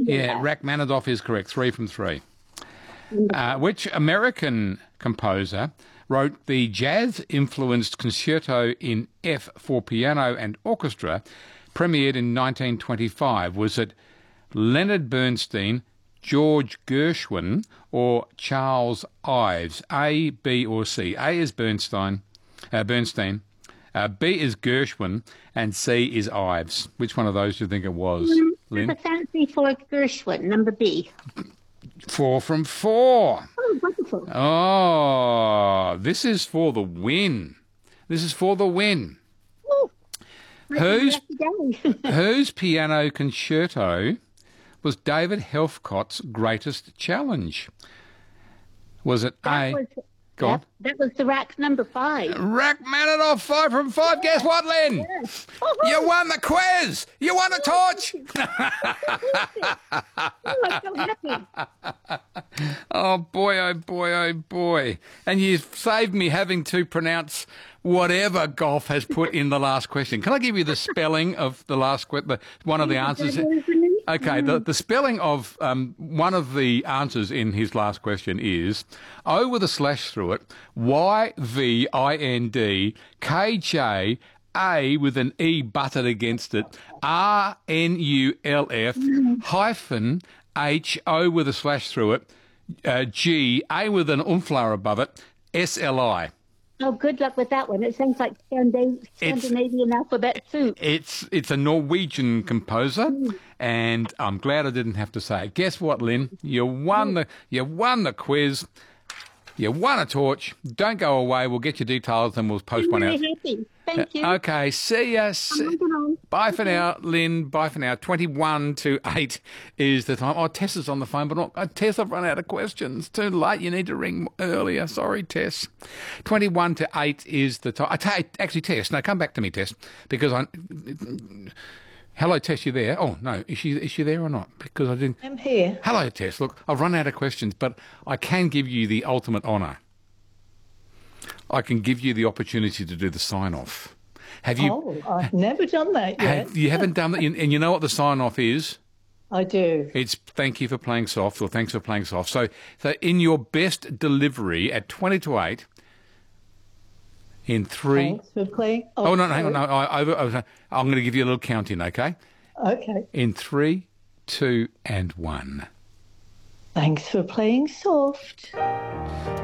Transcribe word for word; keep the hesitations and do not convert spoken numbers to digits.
Yeah, Rachmaninoff is correct. Three from three. Uh, which American composer wrote the jazz-influenced concerto in F for piano and orchestra, premiered in nineteen twenty-five? Was it Leonard Bernstein, George Gershwin, or Charles Ives? A, B, or C? A is Bernstein, uh, Bernstein. Uh, B is Gershwin, and C is Ives. Which one of those do you think it was, Mm, Lynn? I have a fancy for Gershwin, number B. Four from four. Oh, wonderful. Oh, this is for the win. This is for the win. Oh, Whose, lucky day. whose piano concerto was David Helfcott's greatest challenge? Was it That A? was, Go on. that, that was the rack number five. Rachmaninoff, five from five. Guess what, Lynn? Yes. You won the quiz. You won a torch. Oh, I'm so happy. Oh, boy, oh, boy, oh, boy. And you've saved me having to pronounce whatever Golf has put in the last question. Can I give you the spelling of the last question, one of the answers? Okay, the, the spelling of um, one of the answers in his last question is O with a slash through it, Y V I N D, K J, A with an E butted against it, R N U L F, hyphen, H, O with a slash through it, uh, G, A with an umflar above it, S L I. Oh, good luck with that one. It sounds like Scandinavian, Scandinavian alphabet soup. It's it's a Norwegian composer, and I'm glad I didn't have to say it. Guess what, Lynn? You won the you won the quiz. You won a torch. Don't go away. We'll get your details and we'll post I'm one really out. happy. Thank you. Okay, see ya. See- Bye for now, Lynn. Bye for now. twenty-one to eight is the time. Oh, Tess is on the phone, but not, uh, Tess, I've run out of questions. Too late. You need to ring earlier. Sorry, Tess. twenty-one to eight is the time. I t- actually, Tess, no, come back to me, Tess, because I... Hello, Tess, you there? Oh, no, is she is she there or not? Because I didn't... I'm here. Hello, Tess. Look, I've run out of questions, but I can give you the ultimate honour. I can give you the opportunity to do the sign-off. Have you... Oh, I've never done that yet. Have, you haven't done that, and you know what the sign-off is? I do. It's thank you for playing soft, or thanks for playing soft. So, so in your best delivery at twenty to eight, in three... Thanks for playing. Oh, Oh, no, no, hang on. sorry. No, I, I, I, I'm going to give you a little count-in, okay? Okay. In three, two, and one. Thanks for playing soft.